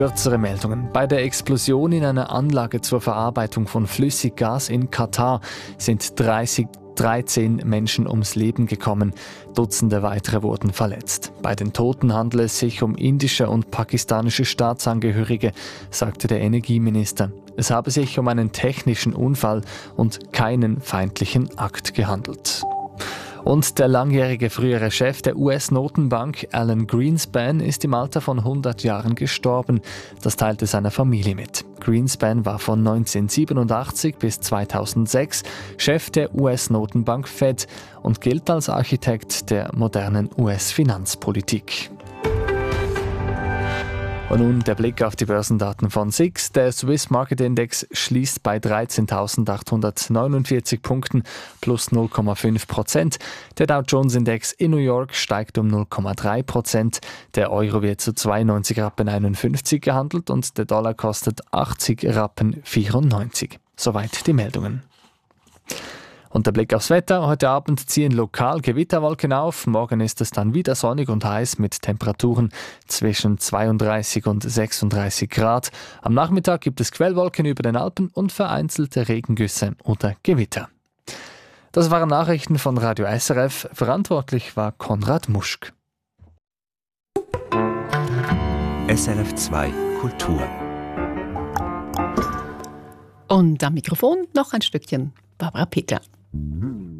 Kürzere Meldungen. Bei der Explosion in einer Anlage zur Verarbeitung von Flüssiggas in Katar sind 13 Menschen ums Leben gekommen. Dutzende weitere wurden verletzt. Bei den Toten handelt es sich um indische und pakistanische Staatsangehörige, sagte der Energieminister. Es habe sich um einen technischen Unfall und keinen feindlichen Akt gehandelt. Und der langjährige frühere Chef der US-Notenbank, Alan Greenspan, ist im Alter von 100 Jahren gestorben. Das teilte seine Familie mit. Greenspan war von 1987 bis 2006 Chef der US-Notenbank Fed und gilt als Architekt der modernen US-Finanzpolitik. Und nun der Blick auf die Börsendaten von SIX. Der Swiss Market Index schließt bei 13.849 Punkten plus 0,5%. Der Dow Jones Index in New York steigt um 0,3%. Der Euro wird zu 92,51 Rappen gehandelt und der Dollar kostet 80,94 Rappen. Soweit die Meldungen. Und der Blick aufs Wetter. Heute Abend ziehen lokal Gewitterwolken auf. Morgen ist es dann wieder sonnig und heiß mit Temperaturen zwischen 32 und 36 Grad. Am Nachmittag gibt es Quellwolken über den Alpen und vereinzelte Regengüsse oder Gewitter. Das waren Nachrichten von Radio SRF. Verantwortlich war Konrad Muschk. SRF 2 Kultur. Und am Mikrofon noch ein Stückchen Barbara Peter.